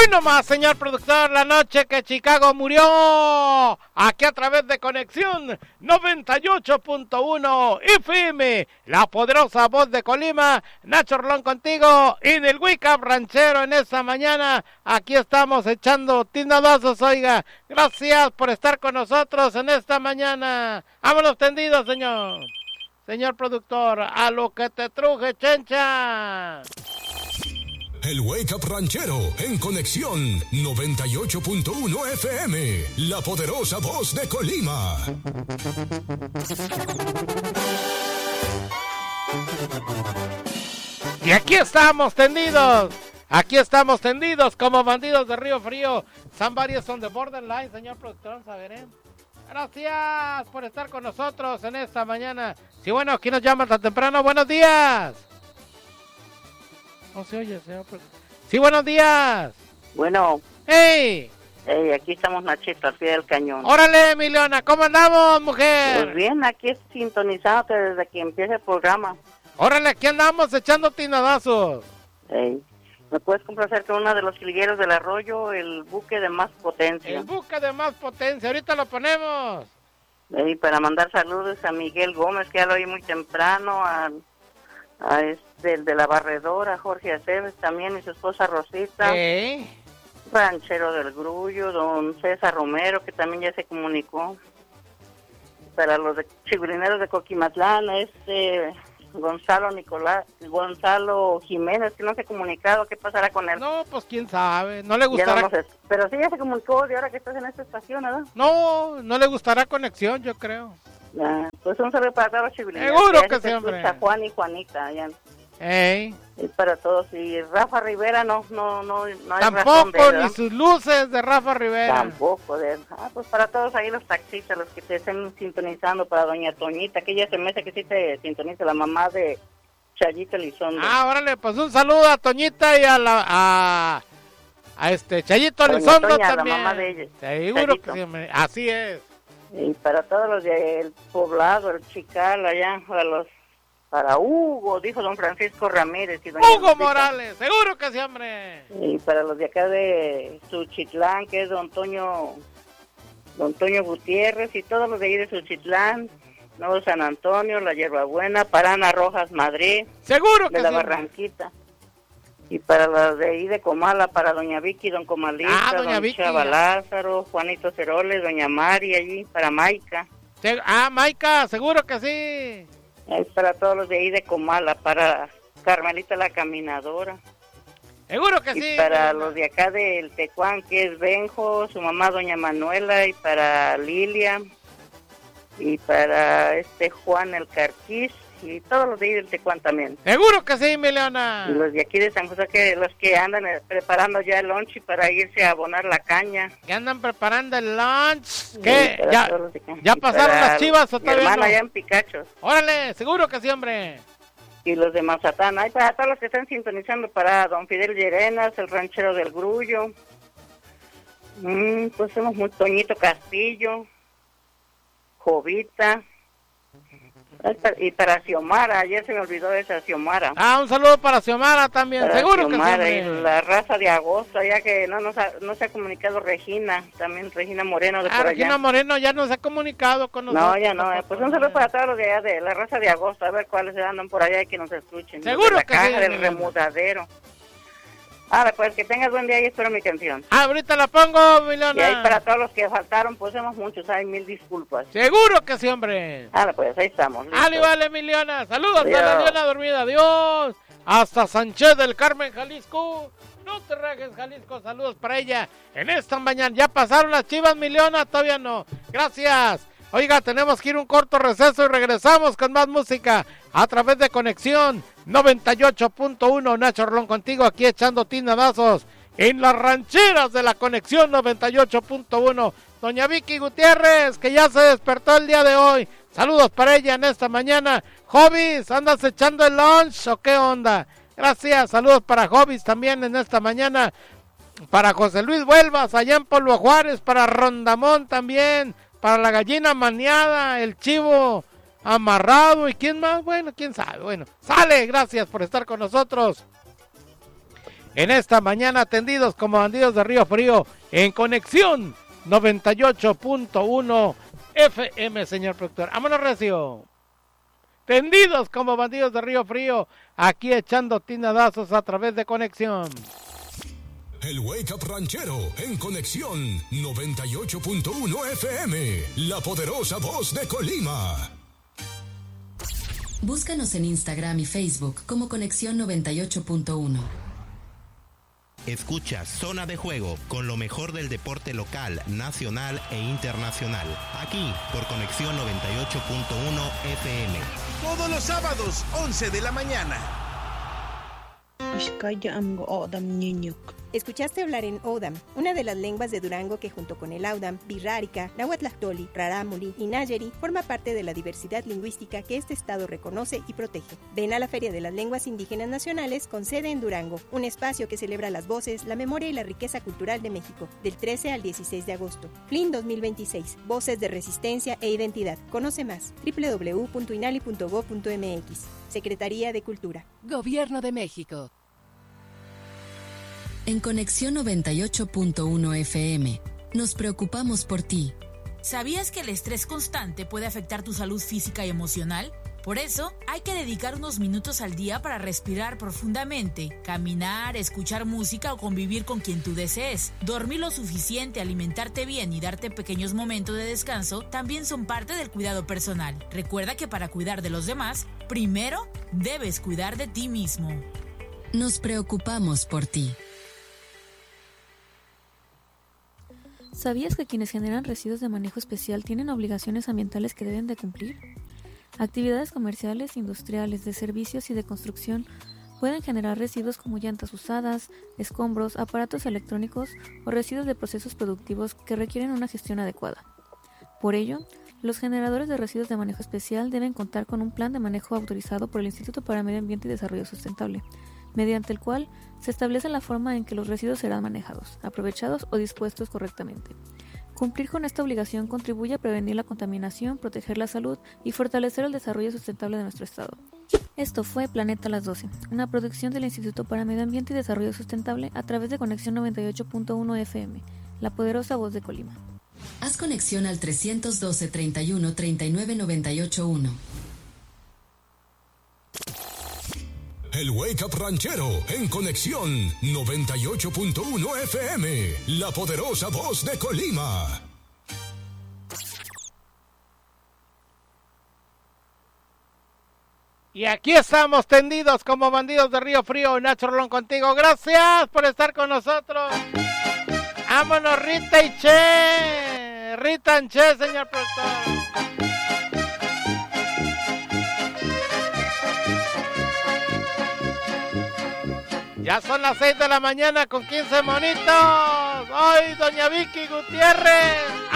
Hoy nomás, señor productor, la noche que Chicago murió, aquí a través de Conexión 98.1 FM, la poderosa voz de Colima, Nacho Rolón contigo, y en el Wake Up Ranchero en esta mañana, aquí estamos echando tinadazos, oiga, gracias por estar con nosotros en esta mañana. Vámonos tendidos, señor productor, a lo que te truje, chencha. El Wake Up Ranchero en Conexión 98.1 FM, la poderosa voz de Colima. Y aquí estamos tendidos como bandidos de Río Frío. Somebody on the borderline, señor productor, saberé. Gracias por estar con nosotros en esta mañana. Sí, bueno, ¿quién nos llama tan temprano? Buenos días. No se oye, señor. Sí, buenos días. Bueno. ¡Hey! Hey, aquí estamos, Nachito, al pie del cañón. ¡Órale, Miliona! ¿Cómo andamos, mujer? Pues bien, aquí sintonizándote desde que empieza el programa. ¡Órale, aquí andamos echando tinadazos! Hey, ¿me puedes complacer con uno de los jilgueros del arroyo, el buque de más potencia? El buque de más potencia, ahorita lo ponemos. Hey, para mandar saludos a Miguel Gómez, que ya lo oí muy temprano, a el de la barredora, Jorge Aceves también, y su esposa Rosita, ranchero del Grullo, don César Romero, que también ya se comunicó, para los de chigurineros de Coquimatlán, Gonzalo Jiménez, que no se ha comunicado, ¿qué pasará con él? No, pues quién sabe, no le gustará. Pero sí ya se comunicó de ahora que estás en esta estación, ¿verdad? No le gustará conexión, yo creo. Pues un saludo para todos los chigurineros. Seguro que siempre. Juan y Juanita, allá. Ey. Y para todos. Y Rafa Rivera no tampoco, ni sus luces de Rafa Rivera. Tampoco. Pues para todos ahí los taxistas, los que te estén sintonizando, para doña Toñita, que ella se me hace que sí te sintoniza, la mamá de Chayito Elizondo. Órale, pues un saludo a Toñita y a Chayito Elizondo también. La mamá de ella. Seguro que sí, así es. Y para todos los del poblado, el Chical, allá, para Hugo, dijo don Francisco Ramírez. Y doña Hugo Lupita Morales, seguro que sí, hombre. Y para los de acá de Suchitlán, que es don Toño Gutiérrez, y todos los de ahí de Suchitlán, Nuevo San Antonio, La Hierbabuena, para Ana Rojas Madrid. Seguro que de la sí, Barranquita. Y para los de ahí de Comala, para doña Vicky, don Comalita, doña don Vicky, Chava Lázaro, Juanito Ceroles, doña Mari allí, para Maica. Maica, seguro que sí. Es para todos los de ahí de Comala, para Carmelita la Caminadora. Seguro que y sí. Y para los de acá del Tecuán, que es Benjo, su mamá doña Manuela, y para Lilia, y para Juan el Carquís, y todos los de ahí del Tecuán también. Seguro que sí, mi Leona. Y los de aquí de San José, que los que andan preparando ya el lunch para irse a abonar la caña. ¿Que andan preparando el lunch? ¿Qué? ¿Ya pasaron las chivas o todavía hermana no? Ya en Picachos. Órale, seguro que sí, hombre. Y los de Mazatán, hay para todos los que están sintonizando, para don Fidel Llerenas, el ranchero del Grullo. Pues somos muy Toñito Castillo, Jovita. Y para Xiomara, ayer se me olvidó esa Xiomara. Un saludo para Xiomara también, para seguro Xiomara, que sí. Y la raza de agosto, ya que no se ha comunicado Regina, también Regina Moreno de por Regina allá. Moreno ya nos ha comunicado con nosotros. No, ya no, pues un saludo para todos los de allá de la raza de agosto, a ver cuáles andan por allá y que nos escuchen. Seguro de que sí. del remudadero. Pues que tengas buen día y espero mi canción. Ahorita la pongo, Milona. Y ahí para todos los que faltaron, pues somos muchos, hay 1000 disculpas. Seguro que sí, hombre. Pues ahí estamos. Vale, Miliona. Saludos a la Diana dormida. Adiós. Hasta Sánchez del Carmen, Jalisco. No te rajes, Jalisco. Saludos para ella. En esta mañana ya pasaron las chivas, Miliona. Todavía no. Gracias. Oiga, tenemos que ir un corto receso y regresamos con más música a través de Conexión 98.1. Nacho Rolón contigo, aquí echando tinadazos en las rancheras de la Conexión 98.1. Doña Vicky Gutiérrez, que ya se despertó el día de hoy. Saludos para ella en esta mañana. Hobbies, ¿andas echando el lunch o qué onda? Gracias, saludos para Hobbies también en esta mañana. Para José Luis Huelvas, allá en Polvo Juárez. Para Rondamón también. Para la gallina maniada, el chivo amarrado. ¿Y quién más? Bueno, quién sabe. Bueno, sale, gracias por estar con nosotros. en esta mañana, tendidos como bandidos de Río Frío, en Conexión 98.1 FM, señor productor. ¡Vámonos, recio! Tendidos como bandidos de Río Frío, aquí echando tinadazos a través de Conexión. El Wake Up Ranchero, en Conexión 98.1 FM, la poderosa voz de Colima. Búscanos en Instagram y Facebook como Conexión 98.1. Escucha Zona de Juego con lo mejor del deporte local, nacional e internacional. Aquí por Conexión 98.1 FM. Todos los sábados, 11 de la mañana. Escuchaste hablar en O'odham, una de las lenguas de Durango que junto con el Audam, Birrárica, Nahuatlactoli, Rarámuri y Nayeri forma parte de la diversidad lingüística que este estado reconoce y protege. Ven a la Feria de las Lenguas Indígenas Nacionales con sede en Durango, un espacio que celebra las voces, la memoria y la riqueza cultural de México, del 13 al 16 de agosto. FLIN 2026, Voces de Resistencia e Identidad. Conoce más, www.inali.gov.mx. Secretaría de Cultura. Gobierno de México. En Conexión 98.1 FM, nos preocupamos por ti. ¿Sabías que el estrés constante puede afectar tu salud física y emocional? Por eso, hay que dedicar unos minutos al día para respirar profundamente, caminar, escuchar música o convivir con quien tú desees. Dormir lo suficiente, alimentarte bien y darte pequeños momentos de descanso también son parte del cuidado personal. Recuerda que para cuidar de los demás, primero debes cuidar de ti mismo. Nos preocupamos por ti. ¿Sabías que quienes generan residuos de manejo especial tienen obligaciones ambientales que deben de cumplir? Actividades comerciales, industriales, de servicios y de construcción pueden generar residuos como llantas usadas, escombros, aparatos electrónicos o residuos de procesos productivos que requieren una gestión adecuada. Por ello, los generadores de residuos de manejo especial deben contar con un plan de manejo autorizado por el Instituto para Medio Ambiente y Desarrollo Sustentable, mediante el cual se establece la forma en que los residuos serán manejados, aprovechados o dispuestos correctamente. Cumplir con esta obligación contribuye a prevenir la contaminación, proteger la salud y fortalecer el desarrollo sustentable de nuestro estado. Esto fue Planeta a las 12, una producción del Instituto para Medio Ambiente y Desarrollo Sustentable a través de Conexión 98.1 FM, la poderosa voz de Colima. Haz conexión al 312 31 39 98 1. El Wake Up Ranchero, en Conexión 98.1 FM, la poderosa voz de Colima. Y aquí estamos tendidos como bandidos de Río Frío. Nacho Rolón contigo. Gracias por estar con nosotros. Vámonos, Rita y Che. Rita y Che, señor productor. Ya son las 6 de la mañana con 15 monitos. ¡Ay, doña Vicky Gutiérrez!